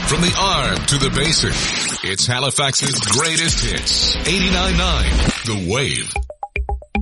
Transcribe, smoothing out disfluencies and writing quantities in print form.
From the arm to the baser, it's Halifax's greatest hits. 89.9 The Wave.